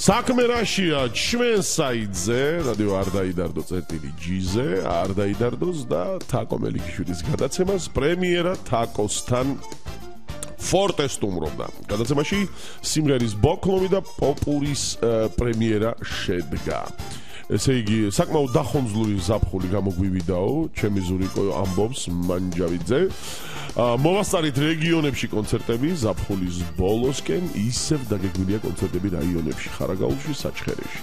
საქმე რაშია ჩვენ საიტზე რადიო არ დაიდარდო წერტილი-G-ზე არ დაიდარდოს და თაკო მელიქიშვილის გადაცემას პრემიერა თაკოსთან Forte სტუმრობდა. გადაცემაში სიმღერის ბოკლოვი და პოპურის პრემიერა შედგა. ესე იგი, საკმაოდ დახონძლური ზაფხული გამოგვივიდაო, ჩემი ზურიკო ამბობს მანჯავიძე. მოვასწარით რეგიონებში კონცერტები ზაფხულის ბოლოსკენ, ისევ დაგეგმილია კონცერტები რაიონებში, ხარაგაულში, საჩხერეში.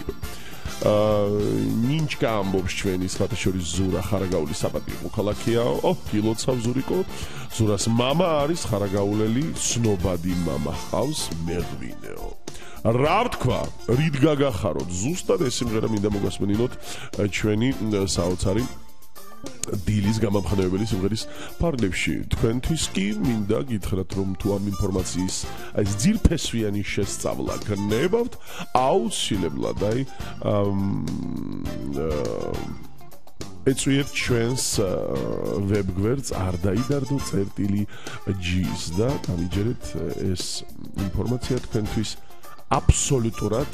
ნინჩკა ამბობს ჩვენი სხვათაშორის ზურა ხარაგაულის საპატიო მოქალაქეაო, გილოცავ ზურიკო. ზურას მამა არის ხარაგაულელი, ცნობადი მამა ჰყავს მეღვინეო. რა ვთქვა, რით გაგახაროთ, ზუსტად ეს სიმღერა მინდა მოგასმენინოთ ჩვენი საოცარი დილის გამამხნევებელი სიმღერის ფარგლებში. თქვენთვის კი მინდა გითხრათ, რომ თუ ამ ინფორმაციის ეს ძირფესვიანი შესწავლა გნებავთ, აუცილებლად ეწვიეთ ჩვენს ვებგვერდს არ დაიდარდო წერტილი-G-ს და გამიჯერეთ ეს ინფორმაცია თქვენთვის აბსოლუტურად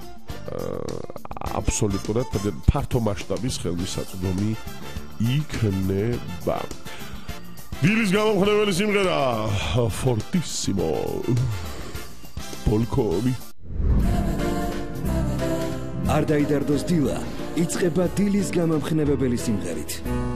ფართო მასშტაბის ხელმისაწვდომი იქნება. დილის გამამხნეველი სიმღერა Fortissimo Polkovi. არ დაიდარდოს დილა, იწყება დილის გამამხნევებელი სიმღერით.